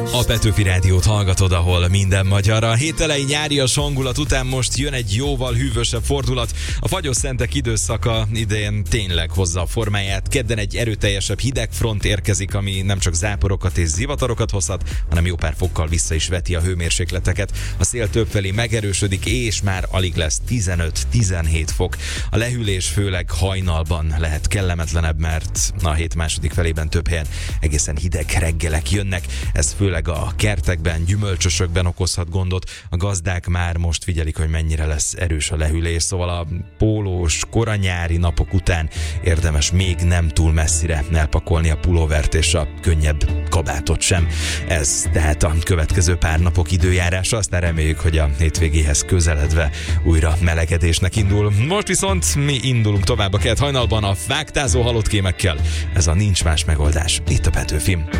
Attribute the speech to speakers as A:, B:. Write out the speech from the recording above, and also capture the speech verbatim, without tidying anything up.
A: A Petőfi Rádiót hallgatod, ahol minden magyar. A hét elejé nyárias hangulat után most jön egy jóval hűvösebb fordulat. A fagyos szentek időszaka idén tényleg hozza a formáját. Kedden egy erőteljesebb hidegfront érkezik, ami nem csak záporokat és zivatarokat hozhat, hanem jó pár fokkal vissza is veti a hőmérsékleteket. A szél többfelé megerősödik, és már alig lesz tizenöt-tizenhét fok. A lehűlés főleg hajnalban lehet kellemetlenebb, mert a hét második felében több helyen egészen hideg reggelek jönnek. Ez főleg a kertekben, gyümölcsösökben okozhat gondot. A gazdák már most figyelik, hogy mennyire lesz erős a lehűlés, szóval a pólós, koranyári napok után érdemes még nem túl messzire elpakolni a pulóvert és a könnyebb kabátot sem. Ez tehát a következő pár napok időjárása, aztán reméljük, hogy a hétvégéhez közeledve újra melegedésnek indul. Most viszont mi indulunk tovább a kelt hajnalban a vágtázó halottkémekkel. Ez a Nincs Más Megoldás. Itt a Petőfi.